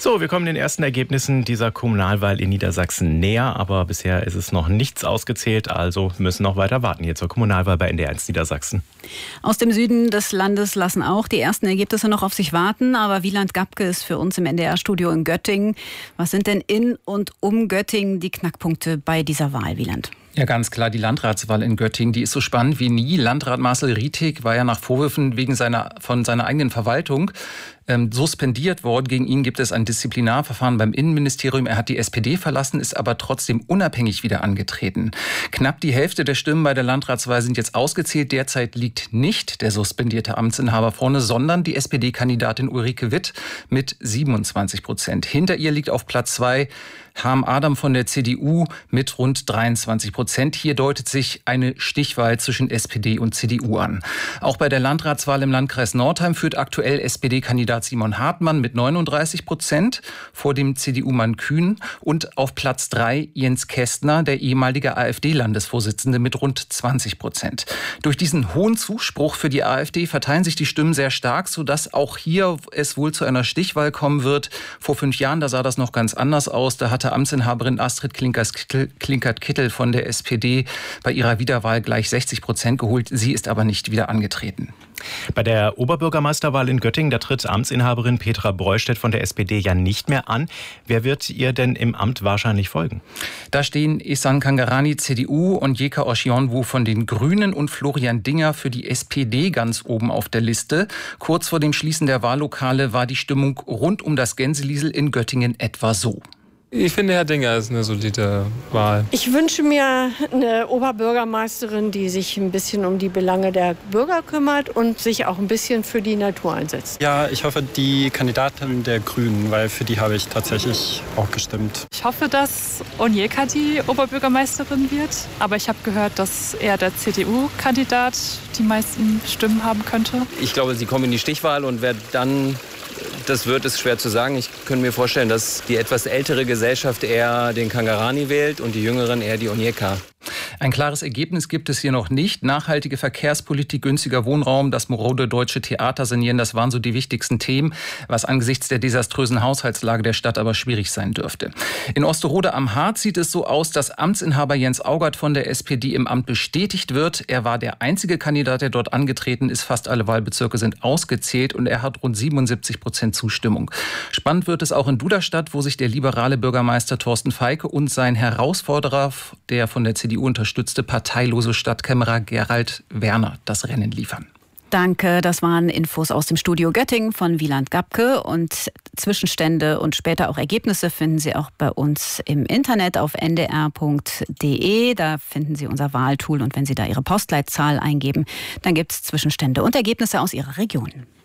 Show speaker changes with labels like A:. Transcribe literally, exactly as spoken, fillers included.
A: So, wir kommen den ersten Ergebnissen dieser Kommunalwahl in Niedersachsen näher, aber bisher ist es noch nichts ausgezählt, also müssen noch weiter warten hier zur Kommunalwahl bei N D R eins Niedersachsen.
B: Aus dem Süden des Landes lassen auch die ersten Ergebnisse noch auf sich warten, aber Wieland Gabke ist für uns im N D R-Studio in Göttingen. Was sind denn in und um Göttingen die Knackpunkte bei dieser Wahl, Wieland?
C: Ja, ganz klar, die Landratswahl in Göttingen, die ist so spannend wie nie. Landrat Marcel Rietig war ja nach Vorwürfen wegen seiner, von seiner eigenen Verwaltung ähm, suspendiert worden. Gegen ihn gibt es ein Disziplinarverfahren beim Innenministerium. Er hat die S P D verlassen, ist aber trotzdem unabhängig wieder angetreten. Knapp die Hälfte der Stimmen bei der Landratswahl sind jetzt ausgezählt. Derzeit liegt nicht der suspendierte Amtsinhaber vorne, sondern die S P D-Kandidatin Ulrike Witt mit siebenundzwanzig Prozent. Hinter ihr liegt auf Platz zwei Harm Adam von der C D U mit rund dreiundzwanzig Prozent. Hier deutet sich eine Stichwahl zwischen S P D und C D U an. Auch bei der Landratswahl im Landkreis Nordheim führt aktuell S P D-Kandidat Simon Hartmann mit neununddreißig Prozent vor dem C D U-Mann Kühn und auf Platz drei Jens Kästner, der ehemalige A f D-Landesvorsitzende mit rund zwanzig Prozent. Durch diesen hohen Zuspruch für die AfD verteilen sich die Stimmen sehr stark, sodass auch hier es wohl zu einer Stichwahl kommen wird. Vor fünf Jahren, da sah das noch ganz anders aus. Da hatte Amtsinhaberin Astrid Klinkert-Kittel von der S P D bei ihrer Wiederwahl gleich sechzig Prozent geholt. Sie ist aber nicht wieder angetreten.
A: Bei der Oberbürgermeisterwahl in Göttingen, da tritt Amtsinhaberin Petra Breustedt von der S P D ja nicht mehr an. Wer wird ihr denn im Amt wahrscheinlich folgen?
C: Da stehen Ihsan Kangarani, C D U, und Jeka Oshionwu von den Grünen und Florian Dinger für die S P D ganz oben auf der Liste. Kurz vor dem Schließen der Wahllokale war die Stimmung rund um das Gänseliesel in Göttingen etwa so.
D: Ich finde, Herr Dinger ist eine solide Wahl.
E: Ich wünsche mir eine Oberbürgermeisterin, die sich ein bisschen um die Belange der Bürger kümmert und sich auch ein bisschen für die Natur einsetzt.
F: Ja, ich hoffe, die Kandidatin der Grünen, weil für die habe ich tatsächlich auch gestimmt.
G: Ich hoffe, dass Onyeka die Oberbürgermeisterin wird. Aber ich habe gehört, dass eher der C D U-Kandidat die meisten Stimmen haben könnte.
H: Ich glaube, sie kommen in die Stichwahl und wer dann das wird, ist schwer zu sagen. Ich könnte mir vorstellen, dass die etwas ältere Gesellschaft eher den Kangarani wählt und die Jüngeren eher die Onyeka.
C: Ein klares Ergebnis gibt es hier noch nicht. Nachhaltige Verkehrspolitik, günstiger Wohnraum, das marode deutsche Theater sanieren, das waren so die wichtigsten Themen, was angesichts der desaströsen Haushaltslage der Stadt aber schwierig sein dürfte. In Osterode am Harz sieht es so aus, dass Amtsinhaber Jens Augert von der S P D im Amt bestätigt wird. Er war der einzige Kandidat, der dort angetreten ist. Fast alle Wahlbezirke sind ausgezählt und er hat rund siebenundsiebzig Prozent Zustimmung. Spannend wird es auch in Duderstadt, wo sich der liberale Bürgermeister Thorsten Feike und sein Herausforderer, der von der C D U unterstützte parteilose Stadtkämmerer Gerald Werner das Rennen liefern.
B: Danke, das waren Infos aus dem Studio Göttingen von Wieland Gabke. Und Zwischenstände und später auch Ergebnisse finden Sie auch bei uns im Internet auf n d r punkt d e. Da finden Sie unser Wahltool und wenn Sie da Ihre Postleitzahl eingeben, dann gibt es Zwischenstände und Ergebnisse aus Ihrer Region.